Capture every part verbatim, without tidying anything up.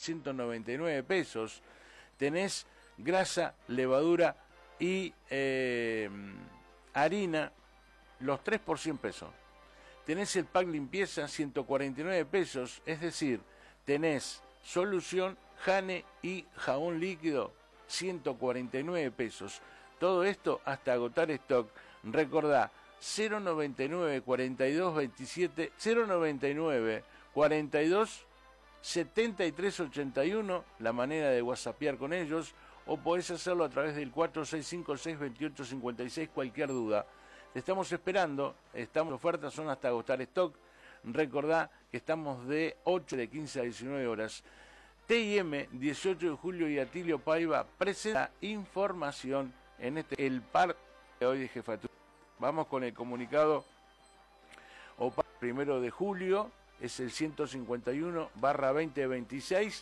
ciento noventa y nueve pesos. Tenés grasa, levadura y eh, harina, los tres por cien pesos. Tenés el pack limpieza, ciento cuarenta y nueve pesos, es decir, tenés solución, jane y jabón líquido, ciento cuarenta y nueve pesos. Todo esto hasta agotar stock. Recordá, cero noventa y nueve, cuarenta y dos, veintisiete, cero noventa y nueve, cuarenta y dos, setenta y tres, ochenta y uno, la manera de whatsappear con ellos, o podés hacerlo a través del cuatro seis cinco seis, veintiocho cincuenta y seis, cualquier duda. Te estamos esperando, estamos ofertas, son hasta agotar stock. Recordá que estamos de ocho, de quince a diecinueve horas. T I M, dieciocho de julio y Atilio Paiva presenta información en este, el par de hoy de jefatura. Vamos con el comunicado O P A primero de julio, es el ciento cincuenta y uno barra veinte veintiséis.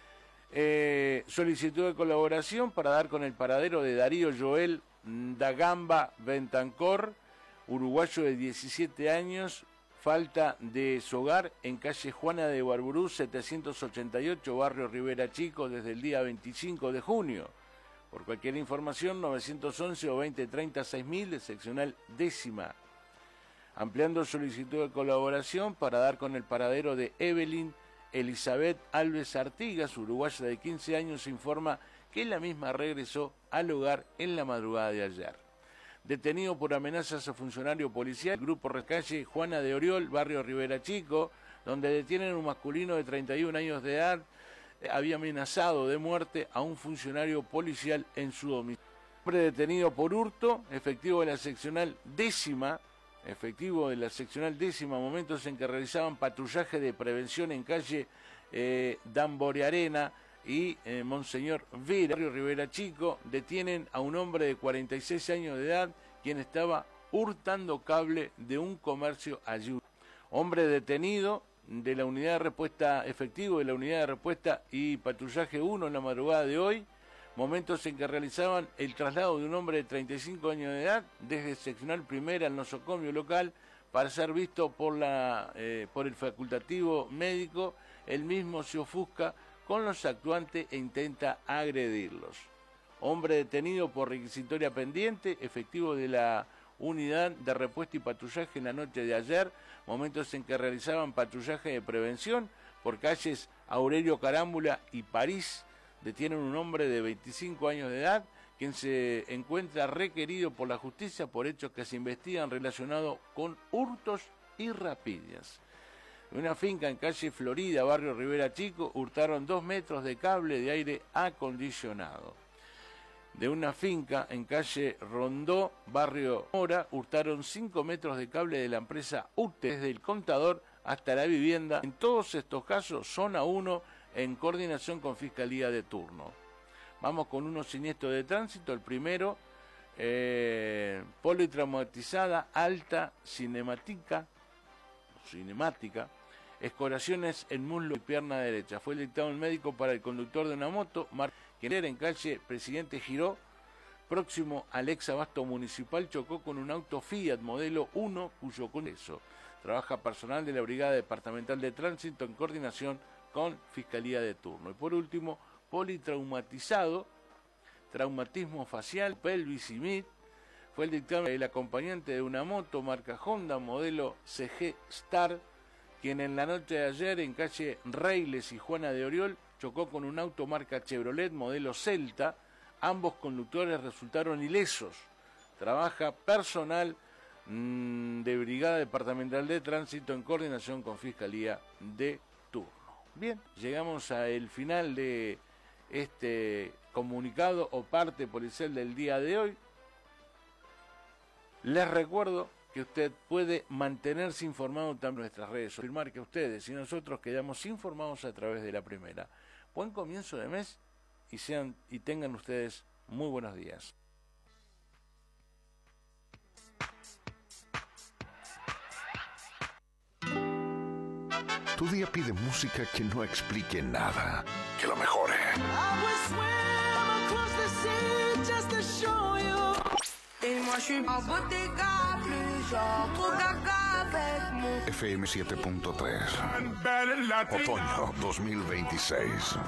Eh, solicitud de colaboración para dar con el paradero de Darío Joel Dagamba Bentancor, uruguayo de diecisiete años, falta de su hogar en calle Juana de Barburú, setecientos ochenta y ocho, barrio Rivera Chico, desde el día veinticinco de junio. Por cualquier información, novecientos once o veinte treinta seis mil, de seccional décima. Ampliando solicitud de colaboración para dar con el paradero de Evelyn Elizabeth Alves Artigas, uruguaya de quince años, informa que la misma regresó al hogar en la madrugada de ayer. Detenido por amenazas a funcionario policial, el grupo Recalle Juana de Oriol, barrio Rivera Chico, donde detienen un masculino de treinta y un años de edad, había amenazado de muerte a un funcionario policial en su domicilio. Hombre detenido por hurto, efectivo de la seccional décima, efectivo de la seccional décima, momentos en que realizaban patrullaje de prevención en calle eh, Dambore Arena y eh, Monseñor Vera, barrio Rivera Chico, detienen a un hombre de cuarenta y seis años de edad, quien estaba hurtando cable de un comercio ayuda. Hombre detenido de la unidad de respuesta, efectivo de la unidad de respuesta y patrullaje uno en la madrugada de hoy, momentos en que realizaban el traslado de un hombre de treinta y cinco años de edad desde seccional primera al nosocomio local para ser visto por, la, eh, por el facultativo médico. El mismo se ofusca con los actuantes e intenta agredirlos. Hombre detenido por requisitoria pendiente, efectivo de la unidad de repuesto y patrullaje en la noche de ayer, momentos en que realizaban patrullaje de prevención por calles Aurelio Carámbula y París. Detienen un hombre de veinticinco años de edad, quien se encuentra requerido por la justicia por hechos que se investigan relacionados con hurtos y rapiñas. En una finca en calle Florida, barrio Rivera Chico, hurtaron dos metros de cable de aire acondicionado. De una finca en calle Rondó, barrio Mora, hurtaron cinco metros de cable de la empresa U T E, desde el contador hasta la vivienda. En todos estos casos, zona uno, en coordinación con Fiscalía de turno. Vamos con unos siniestros de tránsito. El primero, eh, politraumatizada, alta, cinemática, cinemática, escoraciones en muslo y pierna derecha. Fue el dictamen médico para el conductor de una moto, quien era en calle Presidente Giró, próximo al ex abasto municipal, chocó con un auto Fiat modelo uno, cuyo conductor trabaja personal de la Brigada Departamental de Tránsito en coordinación con Fiscalía de turno. Y por último, politraumatizado, traumatismo facial, pelvis y mid, fue el dictamen del acompañante de una moto marca Honda modelo C G Star, quien en la noche de ayer en calle Reiles y Juana de Oriol chocó con un auto marca Chevrolet modelo Celta. Ambos conductores resultaron ilesos. Trabaja personal mmm, de Brigada Departamental de Tránsito en coordinación con Fiscalía de turno. Bien, llegamos al final de este comunicado o parte policial del día de hoy. Les recuerdo que usted puede mantenerse informado también en nuestras redes, afirmar que ustedes y nosotros quedamos informados a través de la primera. Buen comienzo de mes y sean y tengan ustedes muy buenos días. Tu día pide música que no explique nada, que lo mejore. F M siete punto tres. Otoño dos mil veintiséis.